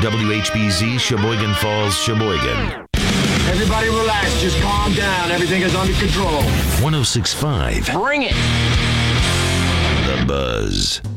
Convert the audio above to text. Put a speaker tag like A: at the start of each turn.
A: WHBZ, Sheboygan Falls, Sheboygan.
B: Everybody relax, just calm down. Everything is under control.
A: 106.5.
B: Bring it!
A: The Buzz.